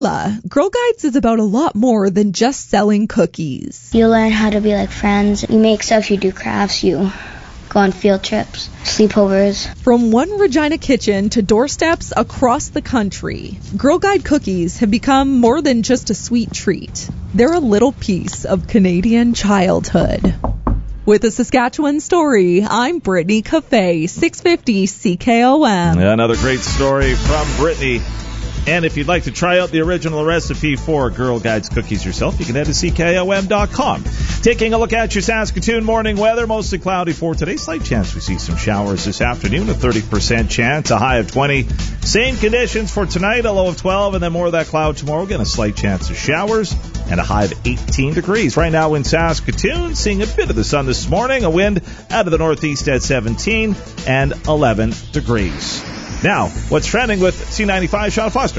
Carla, Girl Guides is about a lot more than just selling cookies. You learn how to be like friends. You make stuff, you do crafts, you go on field trips, sleepovers. From one Regina kitchen to doorsteps across the country, Girl Guide cookies have become more than just a sweet treat. They're a little piece of Canadian childhood. With a Saskatchewan story, I'm Brittany Cafe, 650 CKOM. Another great story from Brittany. And if you'd like to try out the original recipe for Girl Guides cookies yourself, you can head to CKOM.com. Taking a look at your Saskatoon morning weather, mostly cloudy for today. Slight chance we see some showers this afternoon, a 30% chance, a high of 20. Same conditions for tonight, a low of 12, and then more of that cloud tomorrow. Again, a slight chance of showers and a high of 18 degrees. Right now in Saskatoon, seeing a bit of the sun this morning, a wind out of the northeast at 17 and 11 degrees. Now, what's trending with C95, Sean Foster?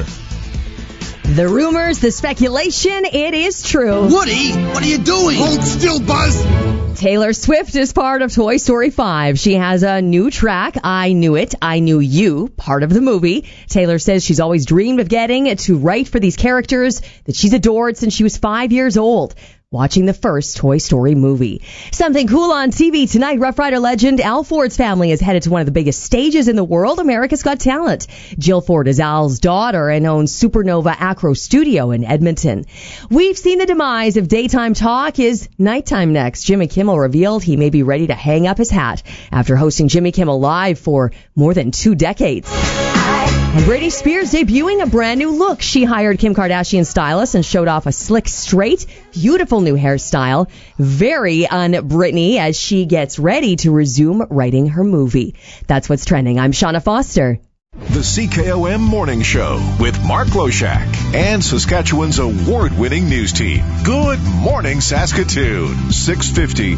The rumors, the speculation, it is true. Woody, what are you doing? Hold still, Buzz. Taylor Swift is part of Toy Story 5. She has a new track, I Knew It, I Knew You, part of the movie. Taylor says she's always dreamed of getting to write for these characters that she's adored since she was 5 years old, watching the first Toy Story movie. Something cool on TV tonight. Rough Rider legend Al Ford's family is headed to one of the biggest stages in the world, America's Got Talent. Jill Ford is Al's daughter and owns Supernova Acro Studio in Edmonton. We've seen the demise of daytime talk. Is nighttime next? Jimmy Kimmel revealed he may be ready to hang up his hat after hosting Jimmy Kimmel Live for more than 2 decades. And Britney Spears debuting a brand new look. She hired Kim Kardashian stylist and showed off a slick, straight, beautiful new hairstyle. Very un-Britney as she gets ready to resume writing her movie. That's what's trending. I'm Shauna Foster. The CKOM Morning Show with Mark Loshak and Saskatchewan's award-winning news team. Good morning, Saskatoon. 650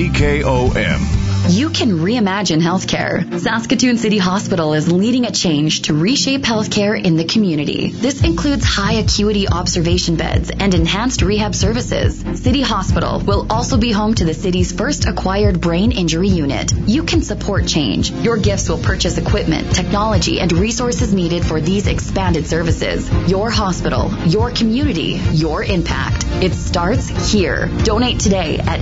CKOM. You can reimagine healthcare. Saskatoon City Hospital is leading a change to reshape healthcare in the community. This includes high acuity observation beds and enhanced rehab services. City Hospital will also be home to the city's first acquired brain injury unit. You can support change. Your gifts will purchase equipment, technology, and resources needed for these expanded services. Your hospital, your community, your impact. It starts here. Donate today at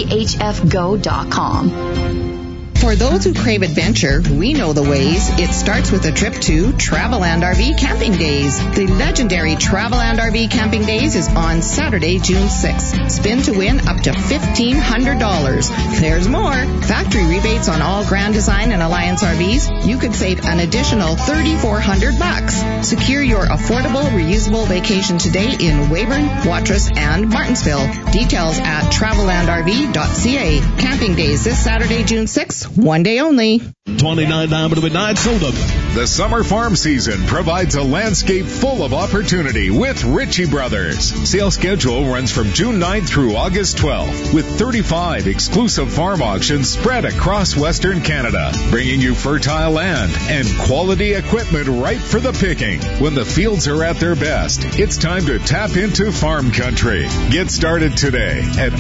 schfgo.com. For those who crave adventure, we know the ways. It starts with a trip to Traveland RV Camping Days. The legendary Traveland RV Camping Days is on Saturday, June 6th. Spin to win up to $1,500. There's more. Factory rebates on all Grand Design and Alliance RVs. You could save an additional $3,400. Secure your affordable, reusable vacation today in Weyburn, Watrous, and Martinsville. Details at travelandrv.ca. Camping Days this Saturday, June 6th. One day only. 29 diamond midnight sold them. The summer farm season provides a landscape full of opportunity with Ritchie Brothers. Sale schedule runs from June 9th through August 12th with 35 exclusive farm auctions spread across Western Canada, bringing you fertile land and quality equipment ripe for the picking. When the fields are at their best, it's time to tap into farm country. Get started today at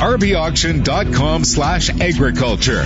rbauction.com/agriculture.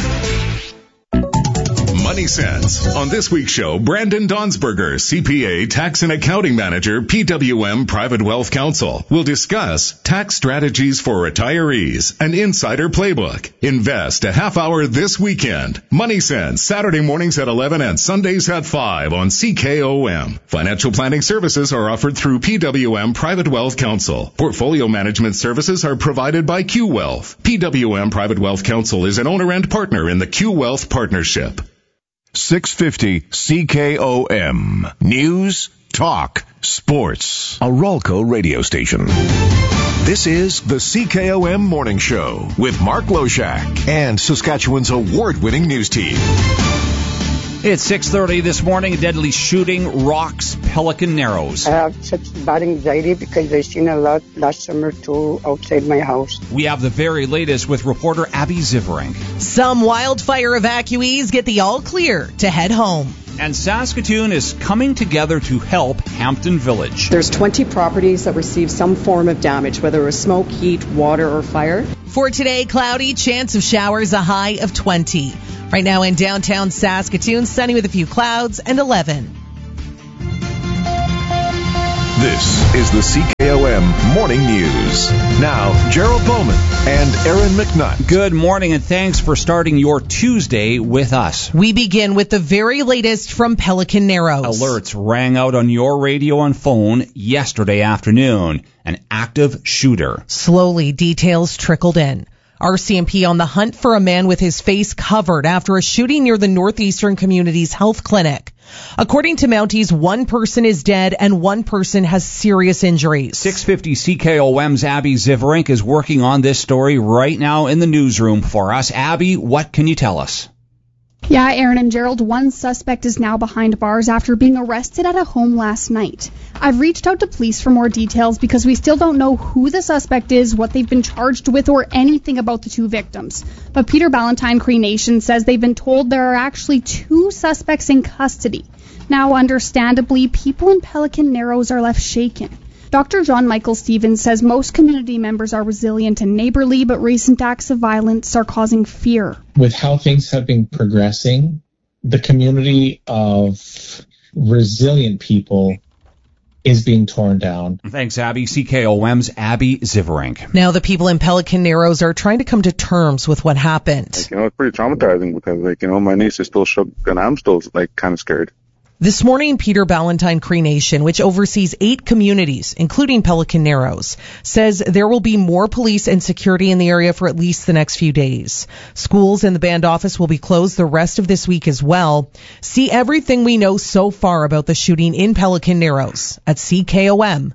Money Sense. On this week's show, Brandon Donsberger, CPA, Tax and Accounting Manager, PWM Private Wealth Counsel, will discuss tax strategies for retirees, an insider playbook. Invest a half hour this weekend. Money Sense, Saturday mornings at 11 and Sundays at 5 on CKOM. Financial planning services are offered through PWM Private Wealth Counsel. Portfolio management services are provided by Q Wealth. PWM Private Wealth Counsel is an owner and partner in the Q Wealth Partnership. 650 CKOM. News, talk, sports. A Ralco radio station. This is the CKOM Morning Show with Mark Loshak and Saskatchewan's award-winning news team. It's 6:30 this morning. A deadly shooting rocks Pelican Narrows. I have such bad anxiety because I've seen a lot last summer too outside my house. We have the very latest with reporter Abby Ziverink. Some wildfire evacuees get the all clear to head home. And Saskatoon is coming together to help Hampton Village. There's 20 properties that received some form of damage, whether it was smoke, heat, water, or fire. For today, cloudy, chance of showers, a high of 20. Right now in downtown Saskatoon, sunny with a few clouds and 11. The This is the CKOM Morning News. Now, Gerald Bowman and Aaron McNutt. Good morning, and thanks for starting your Tuesday with us. We begin with the very latest from Pelican Narrows. Alerts rang out on your radio and phone yesterday afternoon. An active shooter. Slowly, details trickled in. RCMP on the hunt for a man with his face covered after a shooting near the Northeastern Community's health clinic. According to Mounties, one person is dead and one person has serious injuries. 650 CKOM's Abby Ziverink is working on this story right now in the newsroom for us. Abby, what can you tell us? Yeah, Aaron and Gerald, one suspect is now behind bars after being arrested at a home last night. I've reached out to police for more details because we still don't know who the suspect is, what they've been charged with, or anything about the two victims. But Peter Ballantyne Cree Nation says they've been told there are actually two suspects in custody. Now, understandably, people in Pelican Narrows are left shaken. Dr. John Michael Stevens says most community members are resilient and neighborly, but recent acts of violence are causing fear. With how things have been progressing, the community of resilient people is being torn down. Thanks, Abby. CKOM's Abby Ziverink. Now the people in Pelican Narrows are trying to come to terms with what happened. It's pretty traumatizing because, my niece is still shook and I'm still, kind of scared. This morning, Peter Ballantyne Cree Nation, which oversees 8 communities, including Pelican Narrows, says there will be more police and security in the area for at least the next few days. Schools and the band office will be closed the rest of this week as well. See everything we know so far about the shooting in Pelican Narrows at CKOM.com.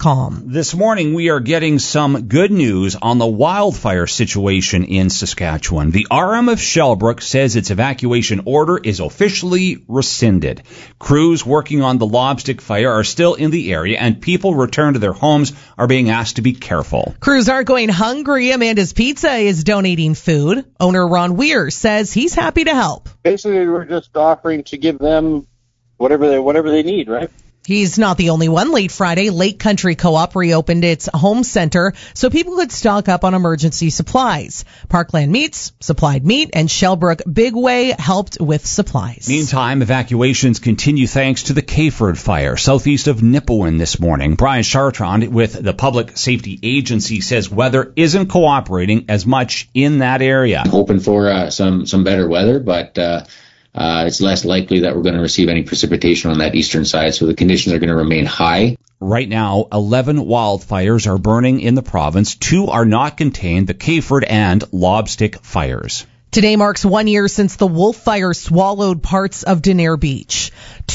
This morning, we are getting some good news on the wildfire situation in Saskatchewan. The RM of Shellbrook says its evacuation order is officially rescinded. Crews working on the Lobstick fire are still in the area, and people returned to their homes are being asked to be careful. Crews aren't going hungry. Amanda's Pizza is donating food. Owner Ron Weir says he's happy to help. Basically, we're just offering to give them whatever they need, right? He's not the only one. Late Friday, Lake Country Co-op reopened its home center so people could stock up on emergency supplies. Parkland Meats supplied meat, and Shellbrook Bigway helped with supplies. Meantime, evacuations continue thanks to the Kayford fire southeast of Nipawin this morning. Brian Chartrand with the Public Safety Agency says weather isn't cooperating as much in that area. Hoping for some better weather, but it's less likely that we're going to receive any precipitation on that eastern side, so the conditions are going to remain high. Right now, 11 wildfires are burning in the province. 2 are not contained, the Kayford and Lobstick fires. Today marks 1 year since the Wolf Fire swallowed parts of Danair Beach.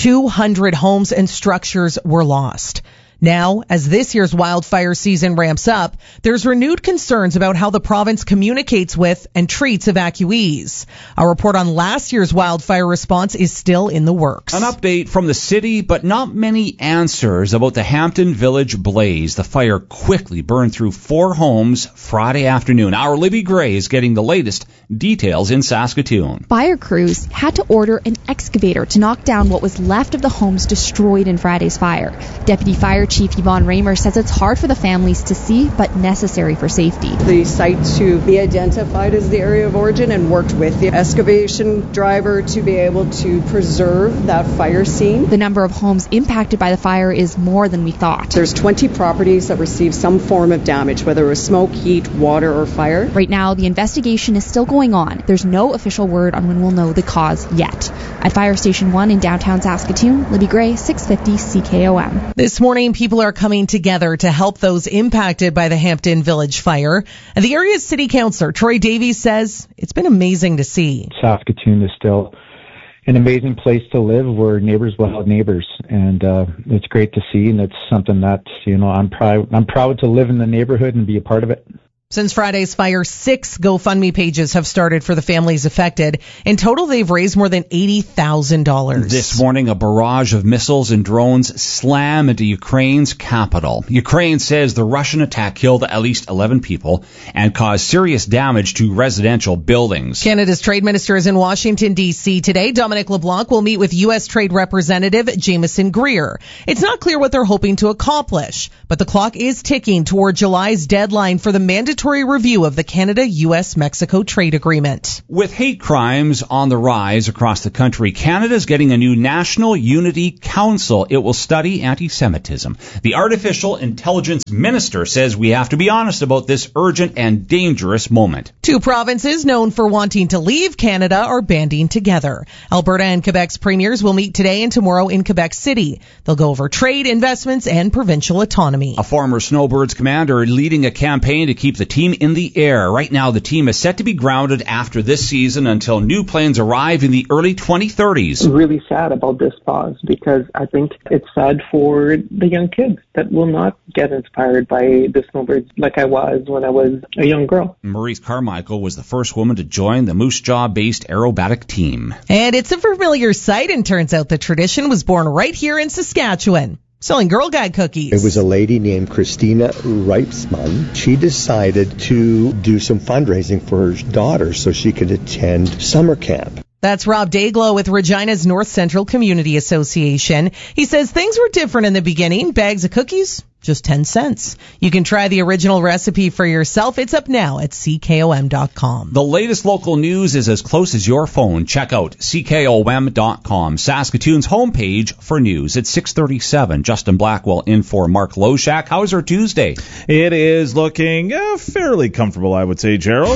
200 homes and structures were lost. Now, as this year's wildfire season ramps up, there's renewed concerns about how the province communicates with and treats evacuees. A report on last year's wildfire response is still in the works. An update from the city, but not many answers about the Hampton Village blaze. The fire quickly burned through 4 homes Friday afternoon. Our Libby Gray is getting the latest details in Saskatoon. Fire crews had to order an excavator to knock down what was left of the homes destroyed in Friday's fire. Deputy Fire Chief Yvonne Raymer says it's hard for the families to see, but necessary for safety. The site to be identified as the area of origin and worked with the excavation driver to be able to preserve that fire scene. The number of homes impacted by the fire is more than we thought. There's 20 properties that received some form of damage, whether it was smoke, heat, water, or fire. Right now, the investigation is still going on. There's no official word on when we'll know the cause yet. At Fire Station 1 in downtown Saskatoon, Libby Gray, 650 CKOM. This morning, people are coming together to help those impacted by the Hampton Village fire. And the area's city councillor, Troy Davies, says it's been amazing to see. Saskatoon is still an amazing place to live where neighbors will help neighbors. And it's great to see. And it's something that, I'm proud to live in the neighborhood and be a part of it. Since Friday's fire, 6 GoFundMe pages have started for the families affected. In total, they've raised more than $80,000. This morning, a barrage of missiles and drones slam into Ukraine's capital. Ukraine says the Russian attack killed at least 11 people and caused serious damage to residential buildings. Canada's trade minister is in Washington, D.C. today. Dominic LeBlanc will meet with U.S. Trade Representative Jameson Greer. It's not clear what they're hoping to accomplish, but the clock is ticking toward July's deadline for the mandatory exploratory review of the Canada-U.S.-Mexico trade agreement. With hate crimes on the rise across the country, Canada's getting a new National Unity Council. It will study anti-Semitism. The artificial intelligence minister says we have to be honest about this urgent and dangerous moment. Two provinces known for wanting to leave Canada are banding together. Alberta and Quebec's premiers will meet today and tomorrow in Quebec City. They'll go over trade, investments, and provincial autonomy. A former Snowbirds commander leading a campaign to keep the team in the air. Right now, the team is set to be grounded after this season until new planes arrive in the early 2030s. I'm really sad about this pause because I think it's sad for the young kids that will not get inspired by the Snowbirds like I was when I was a young girl. Maurice Carmichael was the first woman to join the Moose Jaw-based aerobatic team. And it's a familiar sight, and turns out the tradition was born right here in Saskatchewan, selling Girl Guide cookies. It was a lady named Christina Reipsman. She decided to do some fundraising for her daughter so she could attend summer camp. That's Rob Dayglow with Regina's North Central Community Association. He says things were different in the beginning. Bags of cookies, just 10 cents. You can try the original recipe for yourself. It's up now at CKOM.com. The latest local news is as close as your phone. Check out CKOM.com, Saskatoon's homepage for news. It's 6:37. Justin Blackwell in for Mark Loshak. How's our Tuesday? It is looking fairly comfortable, I would say, Gerald.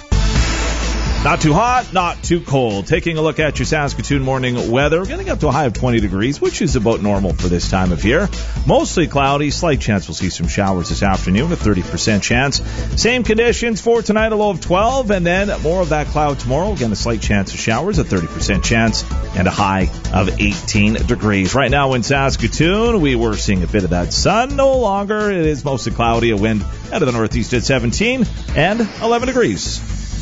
Not too hot, not too cold. Taking a look at your Saskatoon morning weather, we're getting up to a high of 20 degrees, which is about normal for this time of year. Mostly cloudy, slight chance we'll see some showers this afternoon, a 30% chance. Same conditions for tonight, a low of 12, and then more of that cloud tomorrow. Again, a slight chance of showers, a 30% chance, and a high of 18 degrees. Right now in Saskatoon, we were seeing a bit of that sun. No longer. It is mostly cloudy, a wind out of the northeast at 17 and 11 degrees.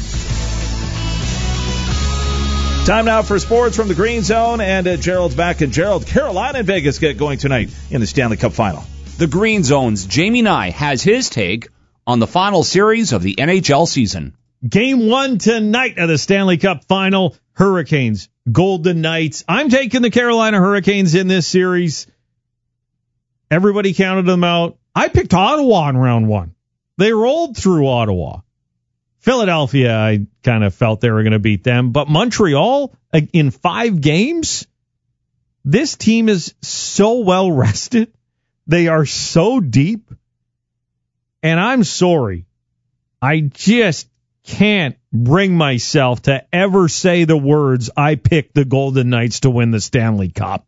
Time now for sports from the Green Zone, and Gerald's back. And Gerald, Carolina and Vegas get going tonight in the Stanley Cup Final. The Green Zone's Jamie Nye has his take on the final series of the NHL season. Game 1 tonight of the Stanley Cup Final, Hurricanes, Golden Knights. I'm taking the Carolina Hurricanes in this series. Everybody counted them out. I picked Ottawa in round 1. They rolled through Ottawa. Philadelphia, I kind of felt they were going to beat them. But Montreal, in 5 games, this team is so well rested. They are so deep. And I'm sorry. I just can't bring myself to ever say the words, I picked the Golden Knights to win the Stanley Cup.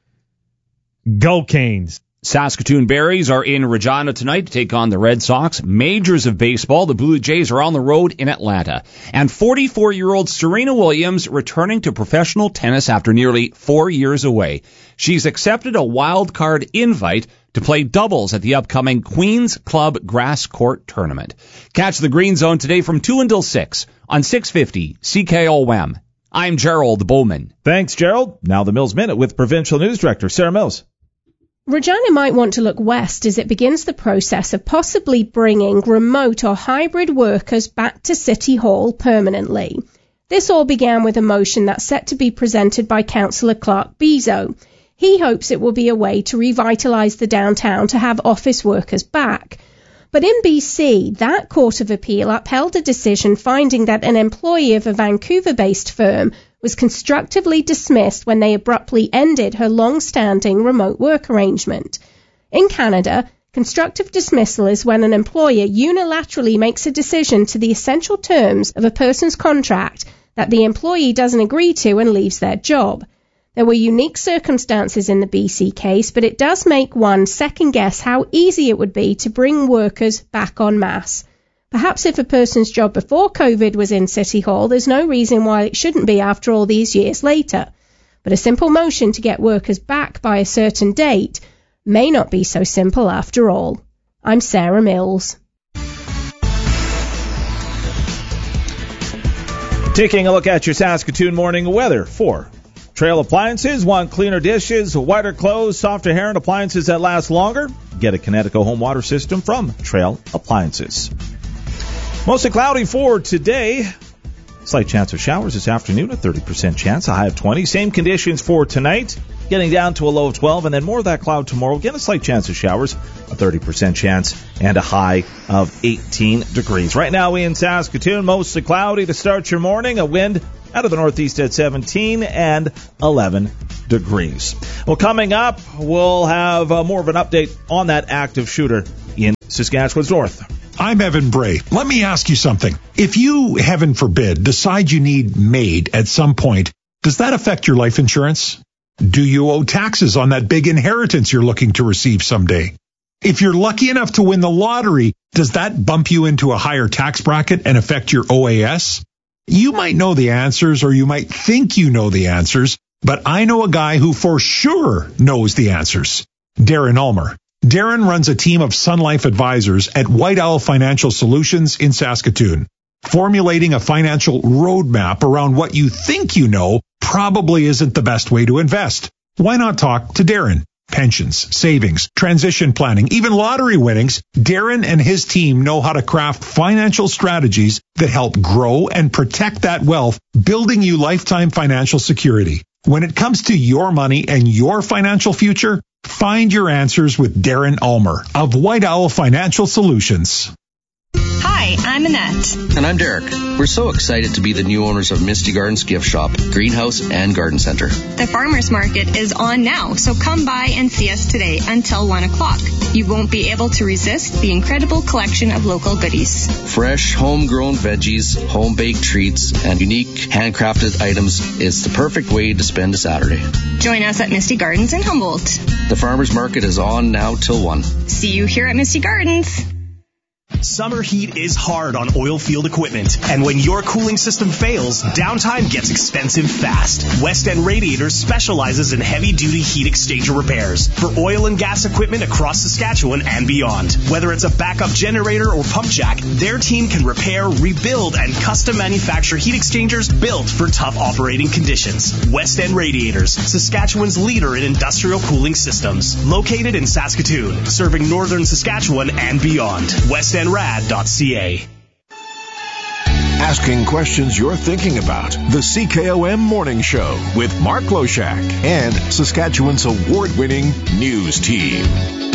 Go Canes. Saskatoon Berries are in Regina tonight to take on the Red Sox. Majors of baseball, the Blue Jays are on the road in Atlanta. And 44-year-old Serena Williams returning to professional tennis after nearly 4 years away. She's accepted a wild card invite to play doubles at the upcoming Queen's Club Grass Court Tournament. Catch the Green Zone today from 2 until 6 on 650 CKOM. I'm Gerald Bowman. Thanks, Gerald. Now the Mills Minute with Provincial News Director Sarah Mills. Regina might want to look west as it begins the process of possibly bringing remote or hybrid workers back to City Hall permanently. This all began with a motion that's set to be presented by Councillor Clark Bezo. He hopes it will be a way to revitalise the downtown to have office workers back. But in BC, that Court of Appeal upheld a decision finding that an employee of a Vancouver-based firm was constructively dismissed when they abruptly ended her long-standing remote work arrangement. In Canada, constructive dismissal is when an employer unilaterally makes a decision to the essential terms of a person's contract that the employee doesn't agree to and leaves their job. There were unique circumstances in the BC case, but it does make one second-guess how easy it would be to bring workers back en masse. Perhaps if a person's job before COVID was in City Hall, there's no reason why it shouldn't be after all these years later. But a simple motion to get workers back by a certain date may not be so simple after all. I'm Sarah Mills. Taking a look at your Saskatoon morning weather for Trail Appliances. Want cleaner dishes, whiter clothes, softer hair, and appliances that last longer? Get a Connecticut home water system from Trail Appliances. Mostly cloudy for today. Slight chance of showers this afternoon, a 30% chance, a high of 20. Same conditions for tonight. getting down to a low of 12, and then more of that cloud tomorrow. Again, a slight chance of showers, a 30% chance, and a high of 18 degrees. Right now in Saskatoon, mostly cloudy to start your morning, a wind out of the northeast at 17 and 11 degrees. Well, coming up, we'll have more of an update on that active shooter in Saskatchewan's north. I'm Evan Bray. Let me ask you something. If you, heaven forbid, decide you need MAID at some point, does that affect your life insurance? Do you owe taxes on that big inheritance you're looking to receive someday? If you're lucky enough to win the lottery, does that bump you into a higher tax bracket and affect your OAS? You might know the answers, or you might think you know the answers, but I know a guy who for sure knows the answers. Darren Ulmer. Darren runs a team of Sun Life advisors at White Owl Financial Solutions in Saskatoon. Formulating a financial roadmap around what you think you know probably isn't the best way to invest. Why not talk to Darren? Pensions, savings, transition planning, even lottery winnings, Darren and his team know how to craft financial strategies that help grow and protect that wealth, building you lifetime financial security. When it comes to your money and your financial future, find your answers with Darren Ulmer of White Owl Financial Solutions. Hi, I'm Annette. And I'm Derek. We're so excited to be the new owners of Misty Gardens Gift Shop, Greenhouse, and Garden Center. The farmers market is on now, so come by and see us today until 1 o'clock. You won't be able to resist the incredible collection of local goodies. Fresh, homegrown veggies, home-baked treats, and unique handcrafted items is the perfect way to spend a Saturday. Join us at Misty Gardens in Humboldt. The farmers market is on now till 1. See you here at Misty Gardens. Summer heat is hard on oil field equipment, and when your cooling system fails, downtime gets expensive fast. West End Radiators specializes in heavy-duty heat exchanger repairs for oil and gas equipment across Saskatchewan and beyond. Whether it's a backup generator or pump jack, their team can repair, rebuild, and custom manufacture heat exchangers built for tough operating conditions. West End Radiators, Saskatchewan's leader in industrial cooling systems. Located in Saskatoon, serving northern Saskatchewan and beyond. WestEndRad.ca. Asking questions you're thinking about. The CKOM Morning Show with Mark Loshak and Saskatchewan's award-winning news team.